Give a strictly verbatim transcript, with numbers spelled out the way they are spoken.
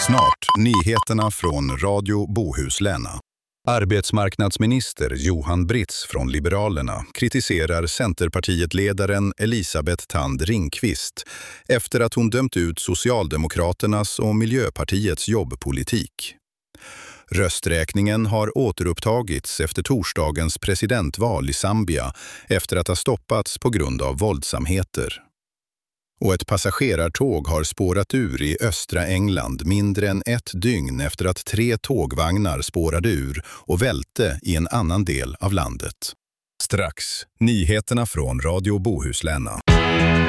Snart nyheterna från Radio Bohuslän. Arbetsmarknadsminister Johan Britz från Liberalerna kritiserar Centerpartiet-ledaren Elisabeth Thand Ringqvist efter att hon dömt ut Socialdemokraternas och Miljöpartiets jobbpolitik. Rösträkningen har återupptagits efter torsdagens presidentval i Zambia efter att ha stoppats på grund av våldsamheter. Och ett passagerartåg har spårat ur i östra England mindre än ett dygn efter att tre tågvagnar spårade ur och välte i en annan del av landet. Strax, nyheterna från Radio Bohuslän.